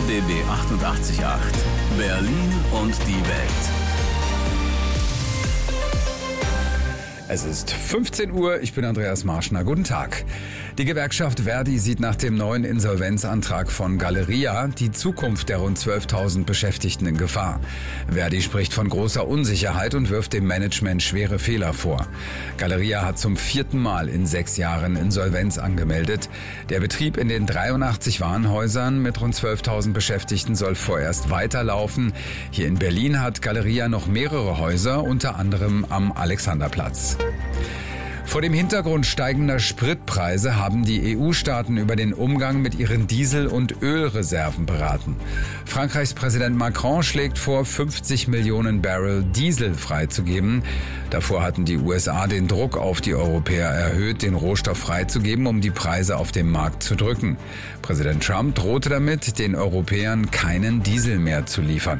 RBB 88.8 Berlin und die Welt. Es ist 15 Uhr, ich bin Andreas Marschner. Guten Tag. Die Gewerkschaft Verdi sieht nach dem neuen Insolvenzantrag von Galeria die Zukunft der rund 12.000 Beschäftigten in Gefahr. Verdi spricht von großer Unsicherheit und wirft dem Management schwere Fehler vor. Galeria hat zum 4. Mal in 6 Jahren Insolvenz angemeldet. Der Betrieb in den 83 Warenhäusern mit rund 12.000 Beschäftigten soll vorerst weiterlaufen. Hier in Berlin hat Galeria noch mehrere Häuser, unter anderem am Alexanderplatz. Vor dem Hintergrund steigender Spritpreise haben die EU-Staaten über den Umgang mit ihren Diesel- und Ölreserven beraten. Frankreichs Präsident Macron schlägt vor, 50 Millionen Barrel Diesel freizugeben. Davor hatten die USA den Druck auf die Europäer erhöht, den Rohstoff freizugeben, um die Preise auf dem Markt zu drücken. Präsident Trump drohte damit, den Europäern keinen Diesel mehr zu liefern.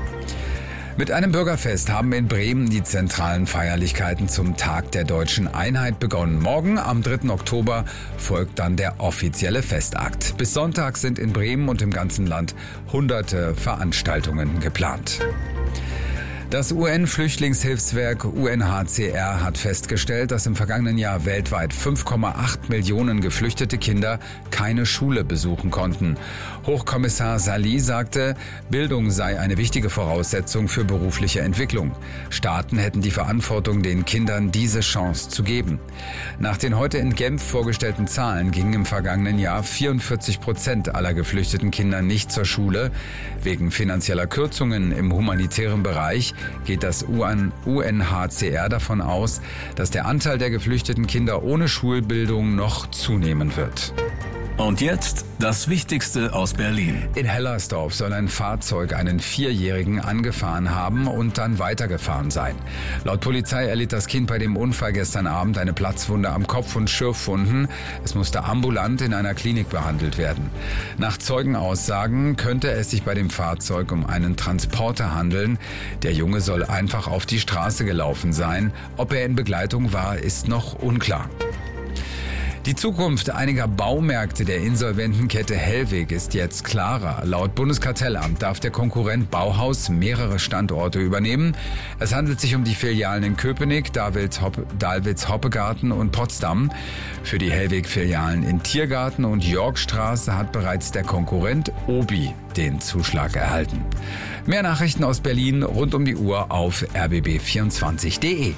Mit einem Bürgerfest haben in Bremen die zentralen Feierlichkeiten zum Tag der deutschen Einheit begonnen. Morgen, am 3. Oktober, folgt dann der offizielle Festakt. Bis Sonntag sind in Bremen und im ganzen Land hunderte Veranstaltungen geplant. Das UN-Flüchtlingshilfswerk UNHCR hat festgestellt, dass im vergangenen Jahr weltweit 5,8 Millionen geflüchtete Kinder keine Schule besuchen konnten. Hochkommissar Salih sagte, Bildung sei eine wichtige Voraussetzung für berufliche Entwicklung. Staaten hätten die Verantwortung, den Kindern diese Chance zu geben. Nach den heute in Genf vorgestellten Zahlen gingen im vergangenen Jahr 44% aller geflüchteten Kinder nicht zur Schule. Wegen finanzieller Kürzungen im humanitären Bereich geht das UNHCR davon aus, dass der Anteil der geflüchteten Kinder ohne Schulbildung noch zunehmen wird. Und jetzt das Wichtigste aus Berlin. In Hellersdorf soll ein Fahrzeug einen 4-Jährigen angefahren haben und dann weitergefahren sein. Laut Polizei erlitt das Kind bei dem Unfall gestern Abend eine Platzwunde am Kopf und Schürfwunden. Es musste ambulant in einer Klinik behandelt werden. Nach Zeugenaussagen könnte es sich bei dem Fahrzeug um einen Transporter handeln. Der Junge soll einfach auf die Straße gelaufen sein. Ob er in Begleitung war, ist noch unklar. Die Zukunft einiger Baumärkte der insolventen Kette Hellweg ist jetzt klarer. Laut Bundeskartellamt darf der Konkurrent Bauhaus mehrere Standorte übernehmen. Es handelt sich um die Filialen in Köpenick, Dahlwitz-Hoppegarten und Potsdam. Für die Hellweg-Filialen in Tiergarten und Yorkstraße hat bereits der Konkurrent Obi den Zuschlag erhalten. Mehr Nachrichten aus Berlin rund um die Uhr auf rbb24.de.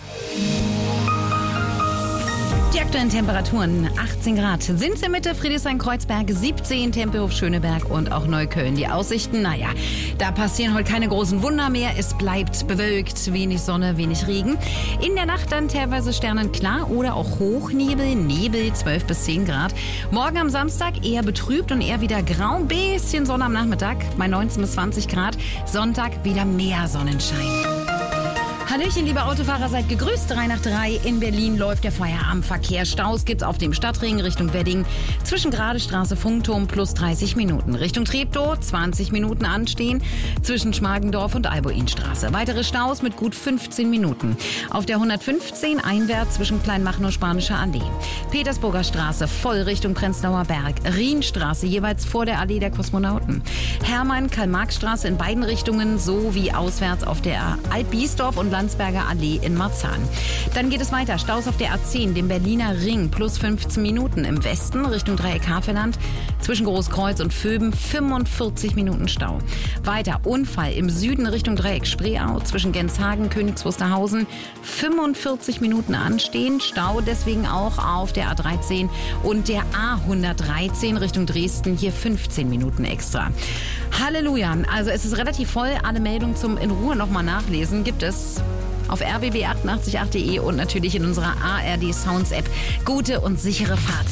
Die aktuellen Temperaturen 18 Grad sind in Mitte, Friedrichshain-Kreuzberg 17, Tempelhof, Schöneberg und auch Neukölln. Die Aussichten, da passieren heute keine großen Wunder mehr. Es bleibt bewölkt, wenig Sonne, wenig Regen. In der Nacht dann teilweise sternenklar oder auch Nebel 12 bis 10 Grad. Morgen am Samstag eher betrübt und eher wieder grau, ein bisschen Sonne am Nachmittag bei 19 bis 20 Grad. Sonntag wieder mehr Sonnenschein. Hallöchen, liebe Autofahrer, seid gegrüßt. 3 nach 3 in Berlin läuft der Feierabendverkehr. Staus gibt's auf dem Stadtring Richtung Wedding zwischen Gradestraße, Funkturm plus 30 Minuten. Richtung Treptow 20 Minuten anstehen zwischen Schmargendorf und Albuinstraße. Weitere Staus mit gut 15 Minuten. Auf der 115 einwärts zwischen Kleinmachen und Spanischer Allee. Petersburger Straße voll Richtung Prenzlauer Berg. Rienstraße jeweils vor der Allee der Kosmonauten. Hermann-Karl-Marx-Straße in beiden Richtungen sowie auswärts auf der Alt-Biesdorf und Landsberger Allee in Marzahn. Dann geht es weiter. Staus auf der A10, dem Berliner Ring, plus 15 Minuten. Im Westen Richtung Dreieck Havelland, zwischen Großkreuz und Vöben, 45 Minuten Stau. Weiter Unfall im Süden Richtung Dreieck Spreeau, zwischen Genshagen, Königs Wusterhausen, 45 Minuten anstehen. Stau deswegen auch auf der A13 und der A113 Richtung Dresden, hier 15 Minuten extra. Halleluja. Also es ist relativ voll. Alle Meldungen zum in Ruhe nochmal nachlesen gibt es auf rbb888.de und natürlich in unserer ARD Sounds App. Gute und sichere Fahrt.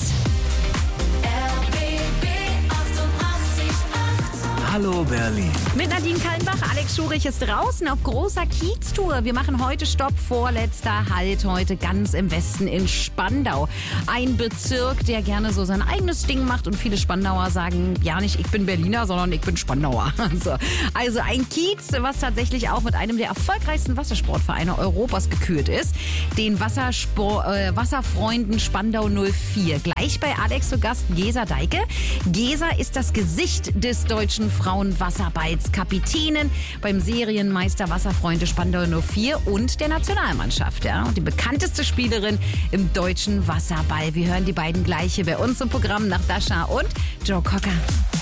Hallo Berlin. Mit Nadine Kallenbach, Alex Schurich ist draußen auf großer Kieztour. Wir machen heute Stopp, vorletzter Halt heute ganz im Westen in Spandau. Ein Bezirk, der gerne so sein eigenes Ding macht und viele Spandauer sagen, ja nicht ich bin Berliner, sondern ich bin Spandauer. Also ein Kiez, was tatsächlich auch mit einem der erfolgreichsten Wassersportvereine Europas gekürt ist. Den Wasserfreunden Spandau 04. Gleich bei Alex zu Gast Gesa Deike. Gesa ist das Gesicht des deutschen Frauenwasserballs Kapitänin beim Serienmeister Wasserfreunde Spandau 04 und der Nationalmannschaft. Ja? Und die bekannteste Spielerin im deutschen Wasserball. Wir hören die beiden gleich hier bei uns im Programm nach Dasha und Joe Cocker.